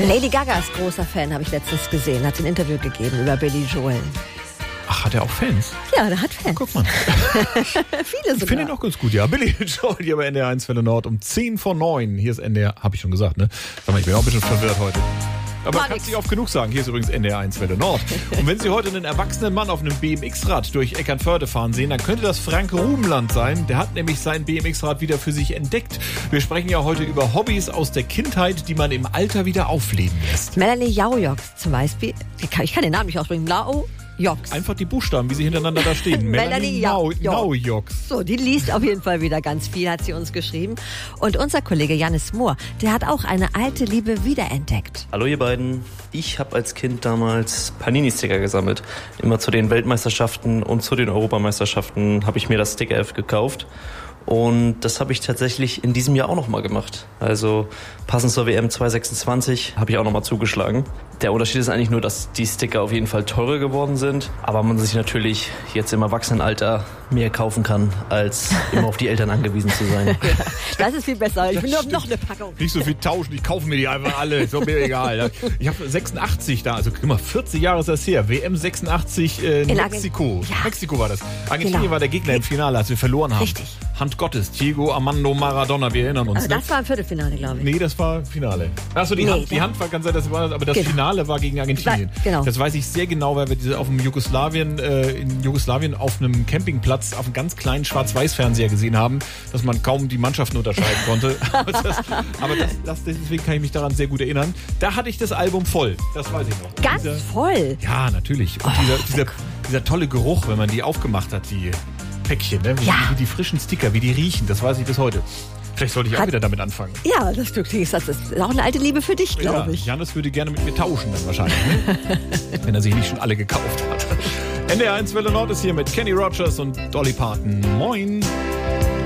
Lady Gaga ist großer Fan, habe ich letztens gesehen. Hat ein Interview gegeben über Billy Joel. Ach, hat er auch Fans? Ja, der hat Fans. Guck mal. Viele sogar. Ich finde ihn auch ganz gut, ja. Billy Joel hier bei NDR 1 Welle Nord um 10:09. Hier ist NDR, habe ich schon gesagt, ne? Sag mal, ich bin auch ein bisschen verwirrt heute. Aber man kann es nicht oft genug sagen. Hier ist übrigens NDR 1 Welle Nord. Und wenn Sie heute einen erwachsenen Mann auf einem BMX-Rad durch Eckernförde fahren sehen, dann könnte das Frank Rubenland sein. Der hat nämlich sein BMX-Rad wieder für sich entdeckt. Wir sprechen ja heute über Hobbys aus der Kindheit, die man im Alter wieder aufleben lässt. Melanie Jaujoks zum Beispiel. Ich kann den Namen nicht aussprechen. Joks. Einfach die Buchstaben, wie sie hintereinander da stehen. Melanie Jaujoks. So, die liest auf jeden Fall wieder ganz viel, hat sie uns geschrieben. Und unser Kollege Janis Mohr, der hat auch eine alte Liebe wiederentdeckt. Hallo ihr beiden. Ich habe als Kind damals Panini-Sticker gesammelt. Immer zu den Weltmeisterschaften und zu den Europameisterschaften habe ich mir das Sticker-Heft gekauft. Und das habe ich tatsächlich in diesem Jahr auch nochmal gemacht. Also passend zur WM 2026 habe ich auch nochmal zugeschlagen. Der Unterschied ist eigentlich nur, dass die Sticker auf jeden Fall teurer geworden sind. Aber man sich natürlich jetzt im Erwachsenenalter mehr kaufen kann, als immer auf die Eltern angewiesen zu sein. Ja, das ist viel besser. Ich will nur noch eine Packung. Nicht so viel tauschen, ich kaufe mir die einfach alle. Ist doch mir egal. Ich habe 86 da, also guck mal, 40 Jahre ist das her. WM 86 in Mexiko. Ja. Mexiko war das. Argentinien war der Gegner im Finale, als wir verloren haben. Richtig. Hand Gottes, Diego Armando Maradona, wir erinnern uns. Also das war im Viertelfinale, glaube ich. Nee, das war Finale. Achso, die Hand war, kann sein, das war, aber das Finale war gegen Argentinien. Genau. Das weiß ich sehr genau, weil wir diese auf dem in Jugoslawien auf einem Campingplatz auf einem ganz kleinen Schwarz-Weiß-Fernseher gesehen haben, dass man kaum die Mannschaften unterscheiden konnte. Deswegen kann ich mich daran sehr gut erinnern. Da hatte ich das Album voll, das weiß ich noch. Ganz voll? Ja, natürlich. Und dieser tolle Geruch, wenn man die aufgemacht hat, die Päckchen, ne? Wie die frischen Sticker, wie die riechen, das weiß ich bis heute. Vielleicht sollte ich auch wieder damit anfangen. Ja, das ist auch eine alte Liebe für dich, glaube ich. Janis würde gerne mit mir tauschen dann wahrscheinlich, ne? Wenn er sich nicht schon alle gekauft hat. NDR 1 Welle Nord ist hier mit Kenny Rogers und Dolly Parton. Moin!